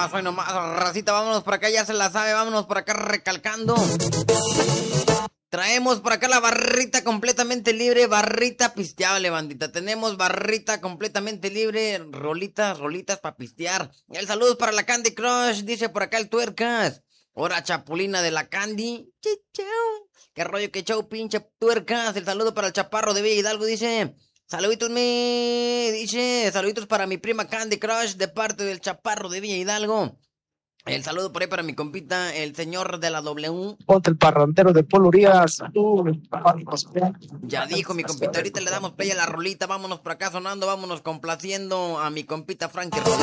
hoy nomás, racita, vámonos por acá, ya se la sabe, vámonos por acá recalcando. Traemos por acá la barrita completamente libre, barrita pisteable, bandita. Tenemos barrita completamente libre, rolitas para pistear. El saludo para la Candy Crush, dice por acá el Tuercas. Hora chapulina de la Candy. Chichau. Qué rollo, qué chau, pinche Tuercas. El saludo para el chaparro de Villa Hidalgo, dice. Saluditos, saluditos para mi prima Candy Crush de parte del chaparro de Villa Hidalgo. El saludo por ahí para mi compita, el señor de la W. Ponte el parrandero de Polo Urias. Ya dijo mi compita, ahorita le damos play a la rolita, vámonos por acá sonando, vámonos complaciendo a mi compita Frankie Rodríguez.